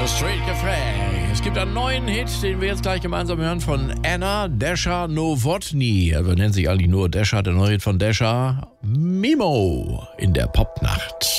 Street Café. Es gibt einen neuen Hit, den wir jetzt gleich gemeinsam hören von Anna Desha Novotny. Er nennt sich eigentlich nur Desha, der neue Hit von Desha. Mimo in der Popnacht.